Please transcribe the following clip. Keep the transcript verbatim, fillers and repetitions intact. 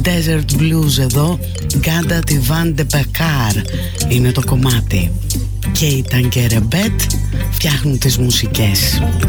Desert Blues εδώ. Γκάντα τη Van de Becar είναι το κομμάτι. Και η Tangerabet φτιάχνουν τις μουσικές.